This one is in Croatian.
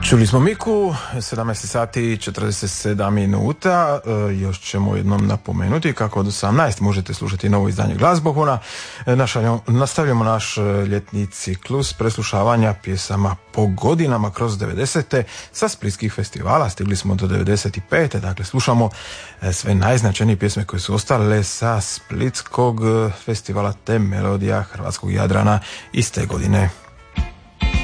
Čuli smo Miku, 17 sati i 47 minuta. Još ćemo jednom napomenuti kako od 18 možete slušati novo izdanje Glazbohona. Nastavljamo naš ljetni ciklus preslušavanja pjesama po godinama kroz 90. sa splitskih festivala. Stigli smo do 95. Dakle, slušamo sve najznačajnije pjesme koje su ostale sa splitskog festivala te melodija hrvatskog Jadrana iste godine.